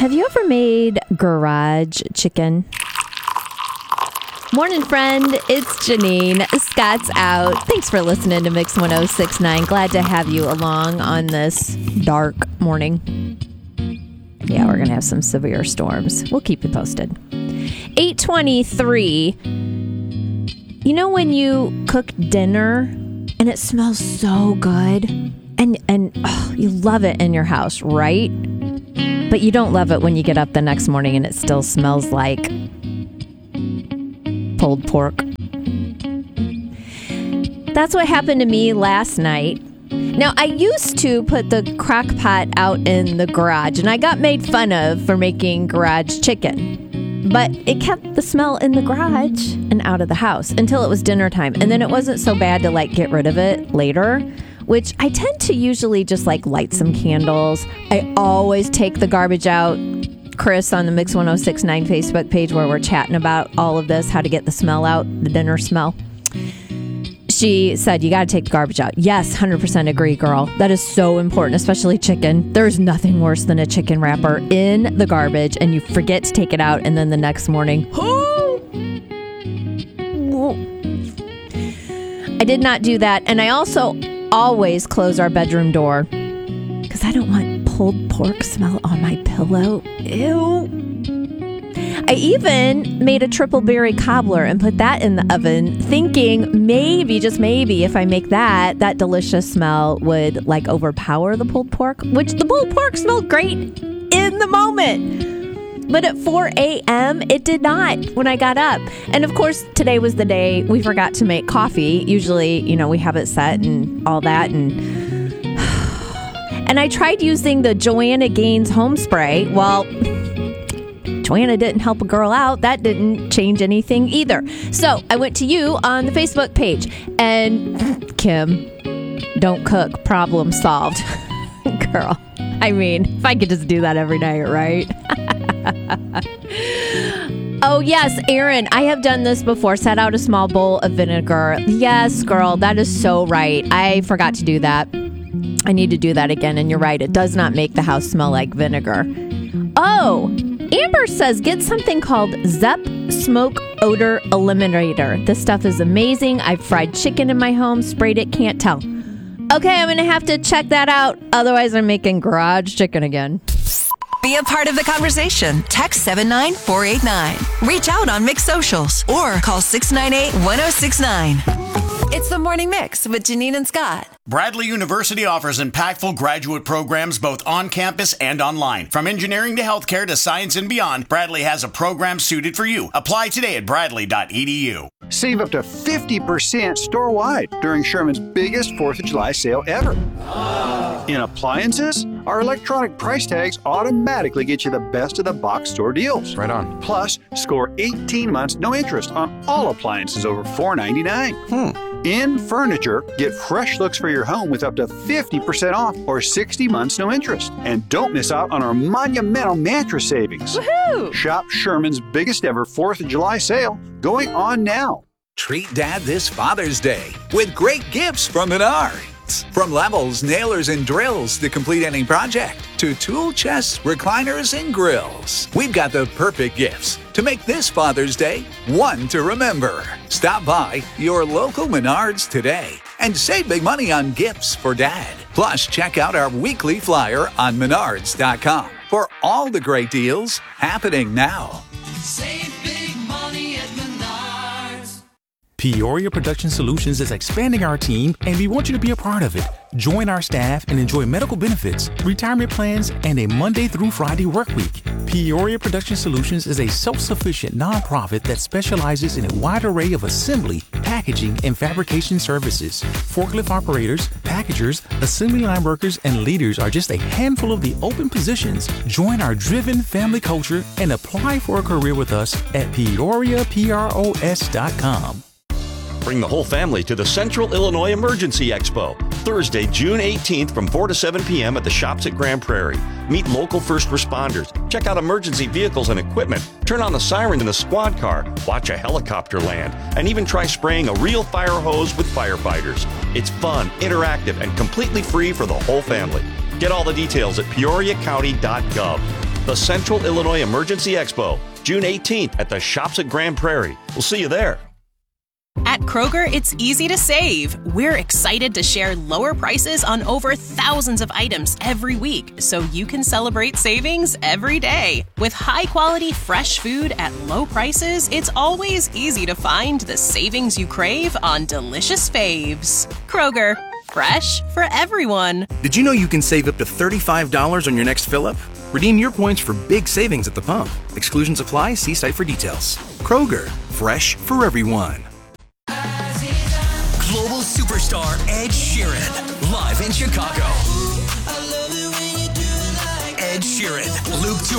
Have you ever made garage chicken? Morning, friend. It's Janine. Scott's out. Thanks for listening to Mix 1069. Glad to have you along on this dark morning. Yeah, we're going to have some severe storms. We'll keep you posted. 8:23. You know when you cook dinner and it smells so good and you love it in your house, right? But you don't love it when you get up the next morning and it still smells like pulled pork. That's what happened to me last night. Now, I used to put the crock pot out in the garage, and I got made fun of for making garage chicken. But it kept the smell in the garage and out of the house until it was dinner time. And then it wasn't so bad to get rid of it later, which I tend to usually just light some candles. I always take the garbage out. Chris on the Mix 1069 Facebook page where we're chatting about all of this, how to get the smell out, the dinner smell. She said, you got to take the garbage out. Yes, 100% agree, girl. That is so important, especially chicken. There's nothing worse than a chicken wrapper in the garbage and you forget to take it out and then the next morning, I did not do that. And I also always close our bedroom door because I don't want pulled pork smell on my pillow. Ew. I even made a triple berry cobbler and put that in the oven, thinking maybe, just maybe, if I make that delicious smell would overpower the pulled pork, which the pulled pork smelled great in the moment. But at 4 a.m., it did not when I got up. And of course, today was the day we forgot to make coffee. Usually, we have it set and all that. And I tried using the Joanna Gaines home spray. Well, Joanna didn't help a girl out. That didn't change anything either. So I went to you on the Facebook page. And Kim, don't cook, problem solved. Girl, I mean, if I could just do that every night, right? Oh, yes, Aaron, I have done this before. Set out a small bowl of vinegar. Yes, girl, that is so right. I forgot to do that. I need to do that again. And you're right. It does not make the house smell like vinegar. Oh, Amber says get something called Zep Smoke Odor Eliminator. This stuff is amazing. I've fried chicken in my home, sprayed it, can't tell. Okay, I'm going to have to check that out. Otherwise, I'm making garage chicken again. Be a part of the conversation. Text 79489. Reach out on Mix Socials or call 698-1069. It's the Morning Mix with Janine and Scott. Bradley University offers impactful graduate programs both on campus and online. From engineering to healthcare to science and beyond, Bradley has a program suited for you. Apply today at bradley.edu. Save up to 50% store-wide during Sherman's biggest 4th of July sale ever. In appliances, our electronic price tags automatically get you the best of the box store deals. Right on. Plus, score 18 months no interest on all appliances over $499. In furniture, get fresh looks for your home with up to 50% off or 60 months no interest. And don't miss out on our monumental mattress savings. Woohoo! Shop Sherman's biggest ever 4th of July sale going on now. Treat Dad this Father's Day with great gifts from Menards. From levels, nailers, and drills to complete any project, to tool chests, recliners, and grills. We've got the perfect gifts to make this Father's Day one to remember. Stop by your local Menards today and save big money on gifts for Dad. Plus, check out our weekly flyer on menards.com for all the great deals happening now. Save big money at Menards. Peoria Production Solutions is expanding our team, and we want you to be a part of it. Join our staff and enjoy medical benefits, retirement plans, and a Monday through Friday work week. Peoria Production Solutions is a self-sufficient nonprofit that specializes in a wide array of assembly, packaging, and fabrication services. Forklift operators, packagers, assembly line workers, and leaders are just a handful of the open positions. Join our driven family culture and apply for a career with us at PeoriaPROS.com. Bring the whole family to the Central Illinois Emergency Expo, Thursday, June 18th from 4 to 7 p.m. at the Shops at Grand Prairie. Meet local first responders, check out emergency vehicles and equipment, turn on the siren in a squad car, watch a helicopter land, and even try spraying a real fire hose with firefighters. It's fun, interactive, and completely free for the whole family. Get all the details at peoriacounty.gov. The Central Illinois Emergency Expo, June 18th at the Shops at Grand Prairie. We'll see you there. At Kroger, it's easy to save. We're excited to share lower prices on over thousands of items every week, so you can celebrate savings every day. With high-quality, fresh food at low prices, it's always easy to find the savings you crave on delicious faves. Kroger, fresh for everyone. Did you know you can save up to $35 on your next fill-up? Redeem your points for big savings at the pump. Exclusions apply. See site for details. Kroger, fresh for everyone. Global superstar Ed Sheeran, live in Chicago. Ed Sheeran, Luke